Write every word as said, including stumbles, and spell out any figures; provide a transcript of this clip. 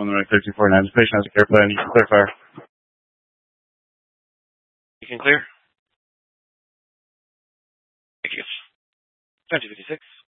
on the thirteen forty-nine. This patient has a care plan. You can clear fire. You can clear. Thank you. twenty fifty-six.